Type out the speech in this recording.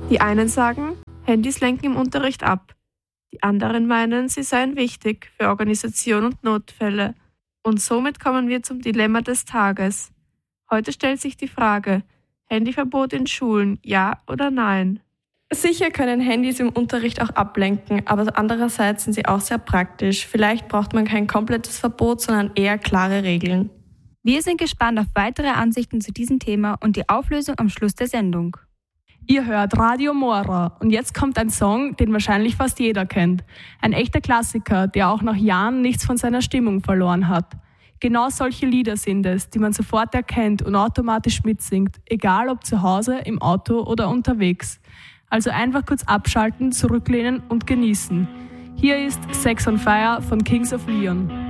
Die einen sagen, Handys lenken im Unterricht ab. Die anderen meinen, sie seien wichtig für Organisation und Notfälle. Und somit kommen wir zum Dilemma des Tages. Heute stellt sich die Frage, Handyverbot in Schulen, ja oder nein? Sicher können Handys im Unterricht auch ablenken, aber andererseits sind sie auch sehr praktisch. Vielleicht braucht man kein komplettes Verbot, sondern eher klare Regeln. Wir sind gespannt auf weitere Ansichten zu diesem Thema und die Auflösung am Schluss der Sendung. Ihr hört Radio Mora und jetzt kommt ein Song, den wahrscheinlich fast jeder kennt. Ein echter Klassiker, der auch nach Jahren nichts von seiner Stimmung verloren hat. Genau solche Lieder sind es, die man sofort erkennt und automatisch mitsingt, egal ob zu Hause, im Auto oder unterwegs. Also einfach kurz abschalten, zurücklehnen und genießen. Hier ist Sex on Fire von Kings of Leon.